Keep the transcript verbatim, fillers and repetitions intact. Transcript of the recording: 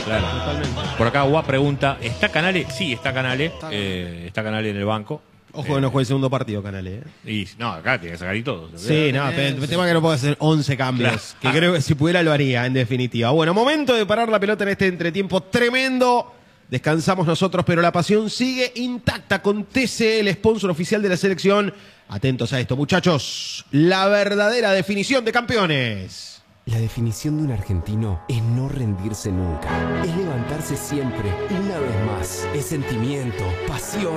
Claro. Totalmente. Por acá Gua pregunta, ¿está Canale? Sí, está Canale. Eh, está Canale en el banco. Ojo que no juegue el segundo partido, Canales. ¿eh? Y no, acá tiene que sacar y todo. Sí, no, pero el tema es que no puedo hacer once cambios. Claro. Que creo que si pudiera lo haría, en definitiva. Bueno, momento de parar la pelota en este entretiempo tremendo. Descansamos nosotros, pero la pasión sigue intacta con T C L, sponsor oficial de la selección. Atentos a esto, muchachos. La verdadera definición de campeones. La definición de un argentino es no rendirse nunca. Es levantarse siempre, una vez más. Es sentimiento, pasión.